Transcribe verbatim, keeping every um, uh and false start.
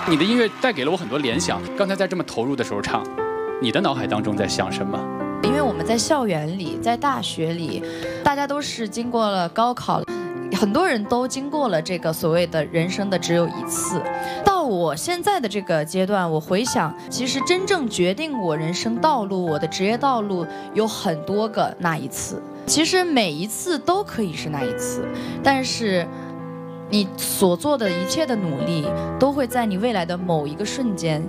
你的音乐带给了我很多联想。刚才在这么投入的时候唱，你的脑海当中在想什么？ 因为我们在校园里，在大学里，大家都是经过了高考，很多人都经过了这个所谓的人生的只有一次。到我现在的这个阶段，我回想，其实真正决定我人生道路、我的职业道路有很多个那一次。其实每一次都可以是那一次，但是你所做的一切的努力，都会在你未来的某一个瞬间